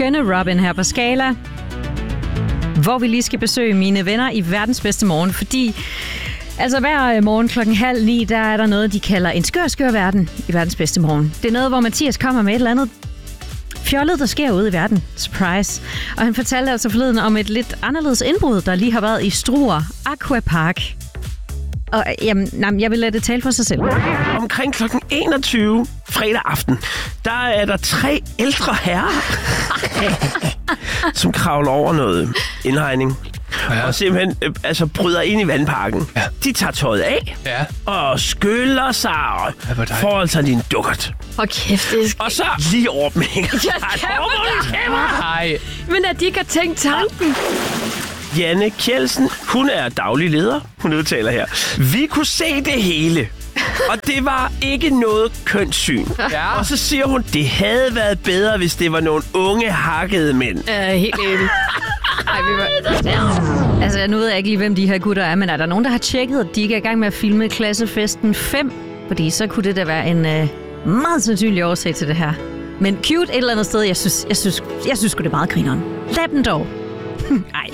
skønne Robin her på Skala, hvor vi lige skal besøge mine venner i verdens bedste morgen, fordi altså hver morgen 8:30, der er der noget, de kalder en skør verden i verdens bedste morgen. Det er noget, hvor Mathias kommer med et eller andet fjollet, der sker ude i verden. Surprise. Og han fortalte altså forleden om et lidt anderledes indbrud, der lige har været i Struer Aquapark. Og jeg vil lade det tale for sig selv. Omkring kl. 21 fredag aften, der er der 3 ældre herrer, som kravler over noget indhegning. Ja. Og simpelthen bryder ind i vandparken. Ja. De tager tøjet af og skyller sig og får altså lige en dukkert. Hold kæft, det og så lige over dem. Nej. Men at de ikke har tænkt tanken. Janne Kjeldsen, hun er daglig leder. Hun udtaler her. Vi kunne se det hele. Og det var ikke noget kønssyn. Ja. Og så siger hun, det havde været bedre, hvis det var nogle unge hakkede mænd. Helt enig. Altså, nu ved jeg ikke lige, hvem de her gutter er, men er der nogen, der har tjekket, at de ikke er i gang med at filme Klassefesten 5? Fordi så kunne det da være en meget sandsynlig årsag til det her. Men cute et eller andet sted, jeg synes det er meget grineren. Lad dem dog. Ej.